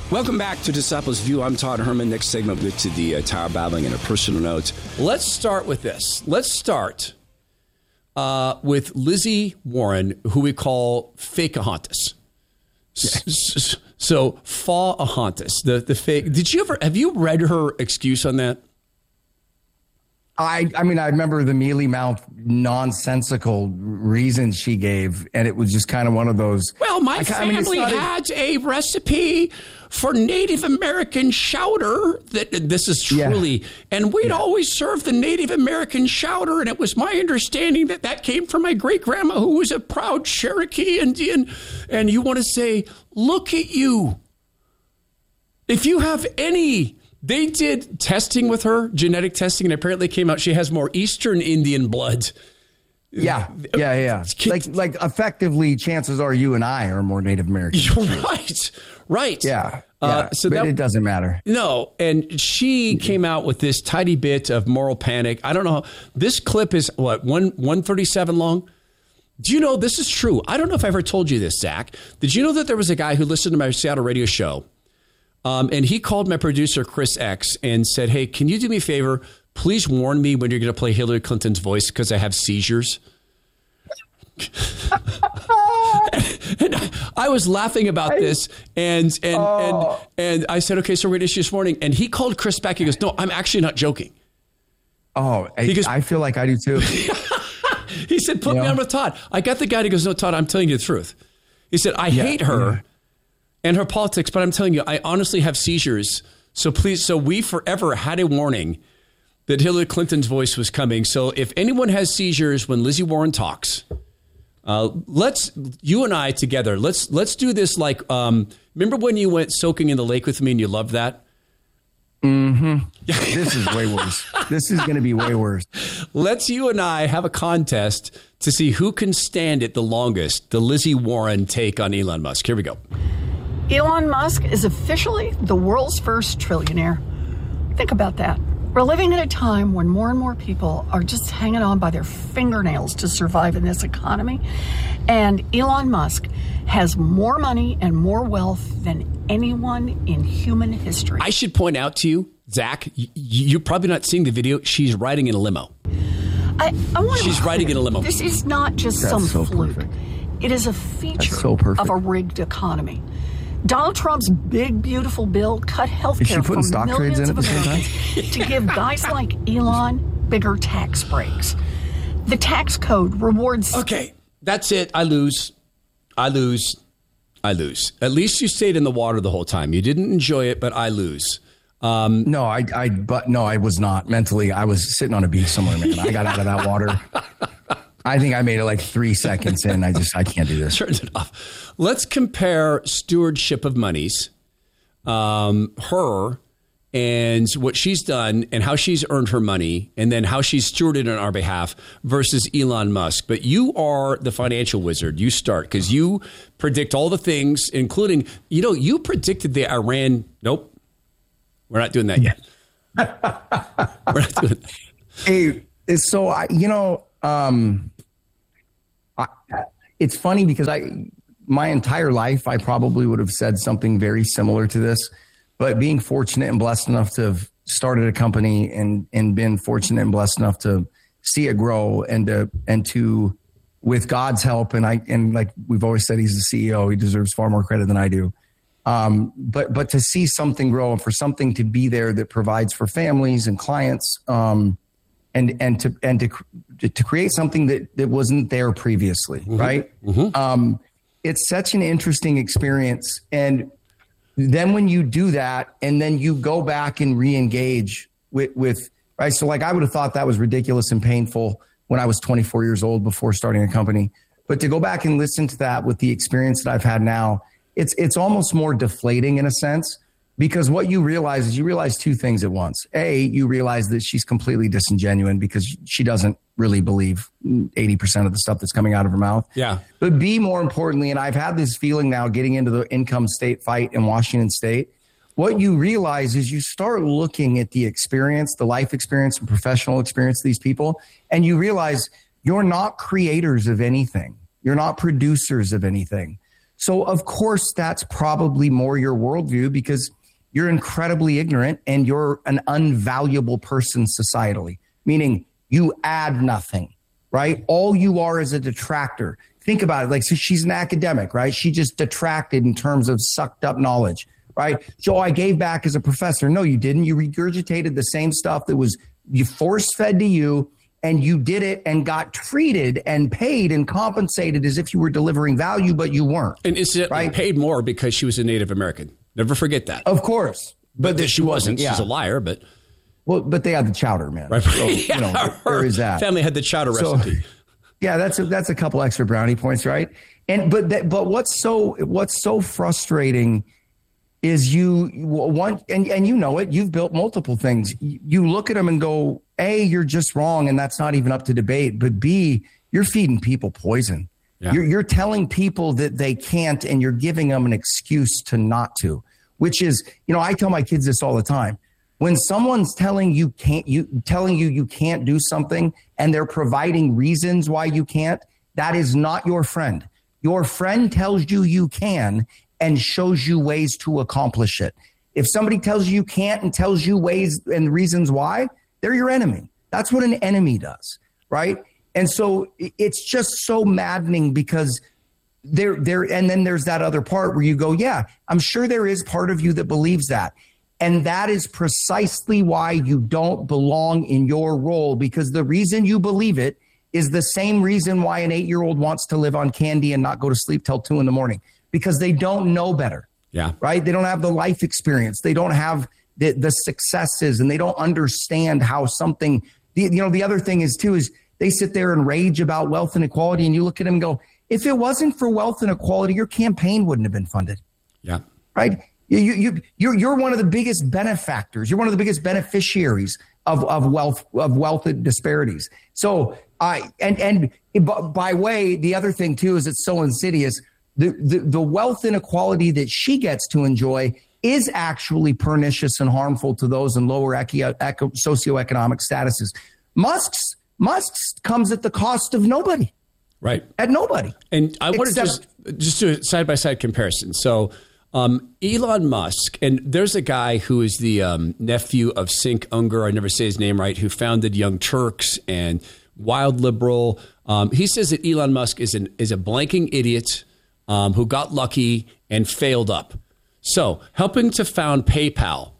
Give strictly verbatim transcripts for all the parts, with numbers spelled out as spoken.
Welcome back to Disciples View. I'm Todd Herman. Next segment, we'll get to the uh, Tower Battling and a personal note. Let's start with this. Let's start uh, with Lizzie Warren, who we call Fakeahontas. Yeah. So, Fa-ahontas, the the fake. Did you ever have you read her excuse on that? I I mean, I remember the mealy mouth, nonsensical reasons she gave, and it was just kind of one of those. Well, my I, family I mean, had a recipe for Native American chowder. That this is truly, yeah. and we'd yeah. always serve the Native American chowder, and it was my understanding that that came from my great grandma, who was a proud Cherokee Indian. And you want to say, look at you. If you have any. They did testing with her, genetic testing, and apparently came out she has more Eastern Indian blood. Yeah, yeah, yeah. Like, like effectively, chances are you and I are more Native American. You're right, right. Yeah, yeah. Uh, so but that, it doesn't matter. No, and she came out with this tiny bit of moral panic. I don't know. This clip is, what, one, one thirty-seven long? Do you know this is true? I don't know if I ever told you this, Zach. Did you know that there was a guy who listened to my Seattle radio show? Um, and he called my producer, Chris X, and said, hey, can you do me a favor? Please warn me when you're going to play Hillary Clinton's voice because I have seizures. And I was laughing about this, and and, oh. and and I said, okay, so we're going to issue this morning. And he called Chris back. He goes, no, I'm actually not joking. Oh, I, goes, I feel like I do too. He said, put you me know? on with Todd. I got the guy. He goes, no, Todd, I'm telling you the truth. He said, I yeah, hate her. Yeah. And her politics, but I'm telling you, I honestly have seizures. So please, so we forever had a warning that Hillary Clinton's voice was coming. So if anyone has seizures when Lizzie Warren talks, uh, let's, you and I together, let's let's do this like, um, remember when you went soaking in the lake with me and you loved that? Mm-hmm. This is way worse. This is going to be way worse. Let's you and I have a contest to see who can stand it the longest, the Lizzie Warren take on Elon Musk. Here we go. Elon Musk is officially the world's first trillionaire. Think about that. We're living at a time when more and more people are just hanging on by their fingernails to survive in this economy. And Elon Musk has more money and more wealth than anyone in human history. I should point out to you, Zach, y- you're probably not seeing the video. She's riding in a limo. I, I want She's riding in a limo. This is not just That's some so fluke. Perfect. It is a feature so of a rigged economy. Donald Trump's big, beautiful bill cut health care for millions of Americans to give guys like Elon bigger tax breaks. The tax code rewards... Okay, that's it. I lose. I lose. I lose. At least you stayed in the water the whole time. You didn't enjoy it, but I lose. Um, no, I, I, but no, I was not mentally. I was sitting on a beach somewhere, man. I got out of that water. I think I made it like three seconds in. I just, I can't do this. Turned it off. Let's compare stewardship of monies, um, her and what she's done and how she's earned her money and then how she's stewarded on our behalf versus Elon Musk. But you are the financial wizard. You start because you predict all the things, including, you know, you predicted the Iran. Nope. We're not doing that yet. We're not doing that. Hey, it's so, I, you know, um, I, it's funny because I, my entire life, I probably would have said something very similar to this, but being fortunate and blessed enough to have started a company and, and been fortunate and blessed enough to see it grow and to, and to, with God's help. And I, and like we've always said, he's the C E O, he deserves far more credit than I do. Um, but, but to see something grow and for something to be there that provides for families and clients, um, and, and to, and to, to create something that, that wasn't there previously. Mm-hmm. Right. Mm-hmm. Um, it's such an interesting experience. And then when you do that and then you go back and re-engage with, with, right. So like, I would have thought that was ridiculous and painful when I was twenty-four years old before starting a company, but to go back and listen to that with the experience that I've had now, it's, it's almost more deflating in a sense. Because what you realize is you realize two things at once. A, you realize that she's completely disingenuous because she doesn't really believe eighty percent of the stuff that's coming out of her mouth. Yeah. But B, more importantly, and I've had this feeling now getting into the income state fight in Washington State, what you realize is you start looking at the experience, the life experience and professional experience of these people, and you realize you're not creators of anything. You're not producers of anything. So, of course, that's probably more your worldview because you're incredibly ignorant and you're an unvaluable person societally, meaning you add nothing, right? All you are is a detractor. Think about it. Like, so she's an academic, right? She just detracted in terms of sucked up knowledge, right? So I gave back as a professor. No, you didn't. You regurgitated the same stuff that was you force fed to you, and you did it and got treated and paid and compensated as if you were delivering value, but you weren't. And incidentally, right? Paid more because she was a Native American. Never forget that. Of course. But, but she, she wasn't. wasn't. Yeah. She's a liar, but... Well, but they had the chowder, man. Right. So, yeah, you know, where is that? Family had the chowder so, recipe. Yeah, that's a, that's a couple extra brownie points, right? And but that, but what's so what's so frustrating is you want and and you know it. You've built multiple things. You look at them and go, A, you're just wrong, and that's not even up to debate. But B, you're feeding people poison. Yeah. You're you're telling people that they can't, and you're giving them an excuse to not to. Which is, you know, I tell my kids this all the time. When someone's telling you can't, you telling you you can't do something, and they're providing reasons why you can't, that is not your friend. Your friend tells you you can and shows you ways to accomplish it. If somebody tells you you can't and tells you ways and reasons why, they're your enemy. That's what an enemy does, right? And so it's just so maddening because there, there, and then there's that other part where you go, yeah, I'm sure there is part of you that believes that. And that is precisely why you don't belong in your role, because the reason you believe it is the same reason why an eight-year-old wants to live on candy and not go to sleep till two in the morning, because they don't know better. Yeah. Right. They don't have the life experience. They don't have the, the successes, and they don't understand how something, the, you know, the other thing is too, is they sit there and rage about wealth inequality, and you look at them and go, if it wasn't for wealth inequality, your campaign wouldn't have been funded. Yeah. Right. You, you, you're, you're one of the biggest benefactors. You're one of the biggest beneficiaries of, of wealth, of wealth disparities. So I, and, and by way, the other thing too, is it's so insidious. The, the, the wealth inequality that she gets to enjoy is actually pernicious and harmful to those in lower eco, eco, socioeconomic statuses. Musk's, Musk's comes at the cost of nobody. Right. At nobody. And I want to just, just do a side-by-side comparison. So um, Elon Musk, and there's a guy who is the um, nephew of Cenk Uygur, I never say his name right, who founded Young Turks and Wild Liberal. Um, he says that Elon Musk is, an, is a blanking idiot um, who got lucky and failed up. So helping to found PayPal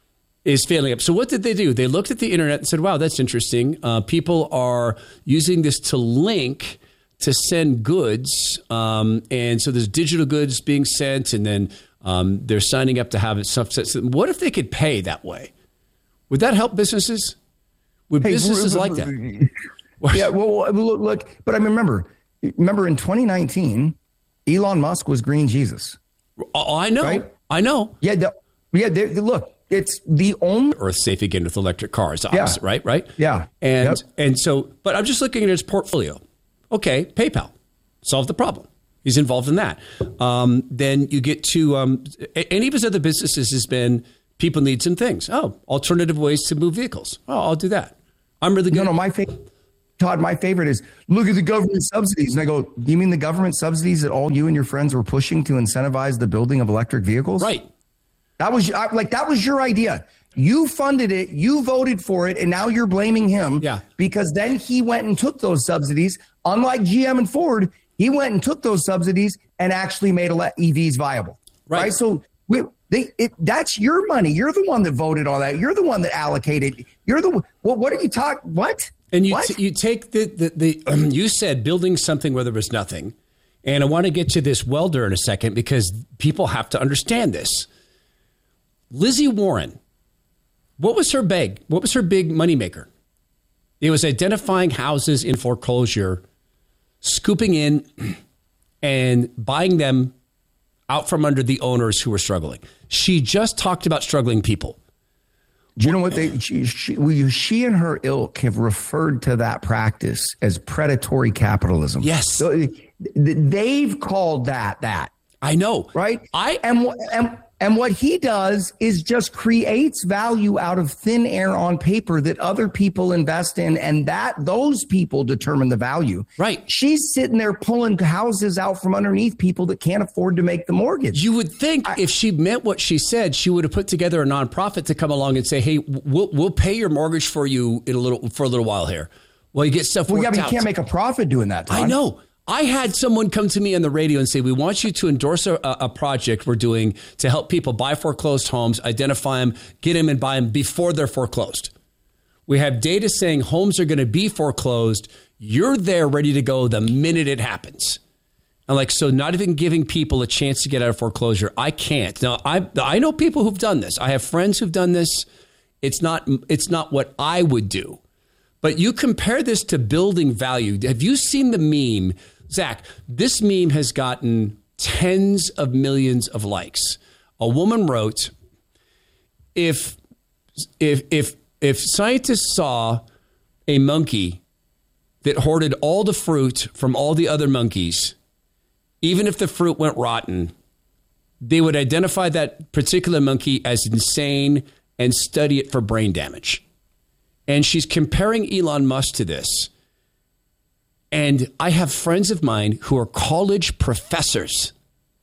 is failing up. So what did they do? They looked at the internet and said, wow, that's interesting. Uh, people are using this to link to send goods. Um, and so there's digital goods being sent, and then um, they're signing up to have it. Stuff. What if they could pay that way? Would that help businesses? Would hey, businesses like that? Yeah, well, look, look, but I remember, remember in twenty nineteen, Elon Musk was Green Jesus. Oh, I know. Right? I know. Yeah. The, yeah. They, look, it's the only Earth safe again with electric cars. Opposite, yeah. Right. Right. Yeah. And, yep. and so, but I'm just looking at his portfolio. Okay. PayPal solved the problem. He's involved in that. Um, then you get to um, any of his other businesses has been people need some things. Oh, alternative ways to move vehicles. Oh, I'll do that. I'm really good. No, no, my favorite. Todd, my favorite is look at the government subsidies. And I go, do you mean the government subsidies that all you and your friends were pushing to incentivize the building of electric vehicles? Right. That was like, that was your idea. You funded it. You voted for it. And now you're blaming him. Yeah. Because then he went and took those subsidies. Unlike G M and Ford, he went and took those subsidies and actually made E Vs viable. Right. right? So we, they, it, that's your money. You're the one that voted on that. You're the one that allocated. You're the what? What are you talking? What? And you t- you take the, the, the um, you said building something where there was nothing. And I want to get to this welder in a second because people have to understand this. Lizzie Warren, what was her big? What was her big moneymaker? It was identifying houses in foreclosure, scooping in and buying them out from under the owners who were struggling. She just talked about struggling people. Do you know what they, she, she, she and her ilk have referred to that practice as predatory capitalism. Yes. So they've called that, that. I know. Right. I and, and And what he does is just creates value out of thin air on paper that other people invest in, and that those people determine the value. Right. She's sitting there pulling houses out from underneath people that can't afford to make the mortgage. You would think I, if she meant what she said, she would have put together a nonprofit to come along and say, "Hey, we'll we'll pay your mortgage for you in a little for a little while here." Well, you get stuff well, worked yeah, but you out. can't make a profit doing that, Todd. I know. I had someone come to me on the radio and say, we want you to endorse a, a project we're doing to help people buy foreclosed homes, identify them, get them and buy them before they're foreclosed. We have data saying homes are going to be foreclosed. You're there ready to go the minute it happens. And like, so not even giving people a chance to get out of foreclosure. I can't. Now, I I know people who've done this. I have friends who've done this. It's not it's not what I would do. But you compare this to building value. Have you seen the meme? Zach, this meme has gotten tens of millions of likes. A woman wrote, if if if if scientists saw a monkey that hoarded all the fruit from all the other monkeys, even if the fruit went rotten, they would identify that particular monkey as insane and study it for brain damage. And she's comparing Elon Musk to this. And I have friends of mine who are college professors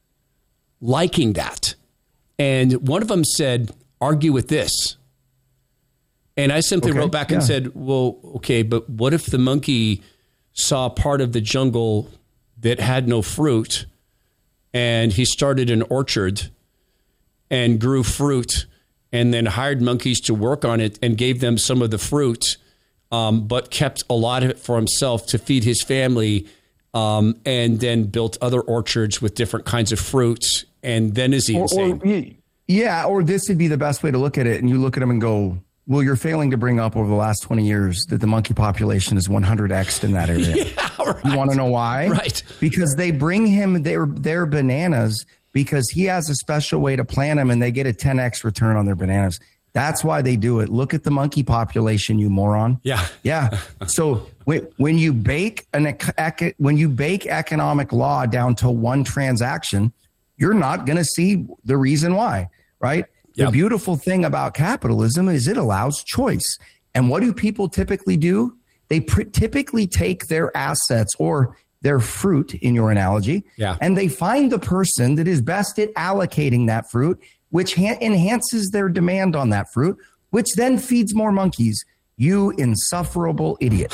liking that. And one of them said, argue with this. And I simply okay, wrote back yeah. and said, well, okay, but what if the monkey saw part of the jungle that had no fruit and he started an orchard and grew fruit and then hired monkeys to work on it and gave them some of the fruit, um, but kept a lot of it for himself to feed his family, um, and then built other orchards with different kinds of fruits, and then is he or, insane? Or, yeah, or this would be the best way to look at it, and you look at him and go, well, you're failing to bring up over the last twenty years that the monkey population is one hundred X'd in that area. Yeah, right. You want to know why? Right. Because they bring him their, their bananas because he has a special way to plant them and they get a ten X return on their bananas. That's why they do it. Look at the monkey population, you moron. Yeah. Yeah. So when, when you bake an when you bake economic law down to one transaction, you're not going to see the reason why, right? Yep. The beautiful thing about capitalism is it allows choice. And what do people typically do? They pr- typically take their assets or their fruit, in your analogy, yeah. and they find the person that is best at allocating that fruit, which ha- enhances their demand on that fruit, which then feeds more monkeys. You insufferable idiot.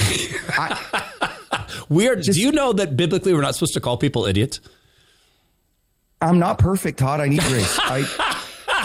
I, We're, just, do you know that biblically we're not supposed to call people idiots? I'm not perfect, Todd. I need grace. I,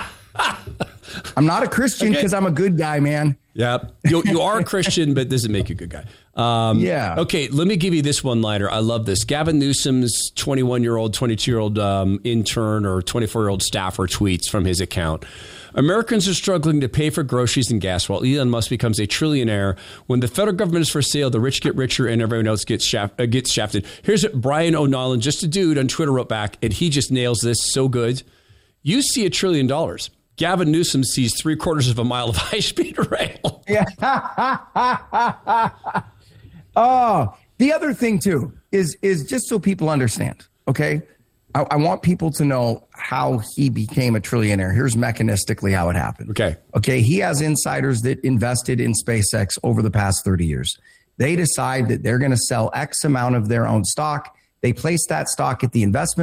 I'm not a Christian because okay. I'm a good guy, man. Yeah, you, you are a Christian, but doesn't make you a good guy. Um, yeah. Okay, let me give you this one-liner. I love this. Gavin Newsom's twenty-one-year-old, twenty-two-year-old um, intern or twenty-four-year-old staffer tweets from his account. Americans are struggling to pay for groceries and gas while Elon Musk becomes a trillionaire. When the federal government is for sale, the rich get richer and everyone else gets, shaft, uh, gets shafted. Here's what Brian O'Neill, just a dude on Twitter, wrote back, and he just nails this so good. You see a trillion dollars. Gavin Newsom sees three quarters of a mile of high-speed rail. Yeah. Oh, the other thing, too, is is just so people understand, okay? I, I want people to know how he became a trillionaire. Here's mechanistically how it happened. Okay. Okay, he has insiders that invested in SpaceX over the past thirty years. They decide that they're going to sell X amount of their own stock. They place that stock at the investment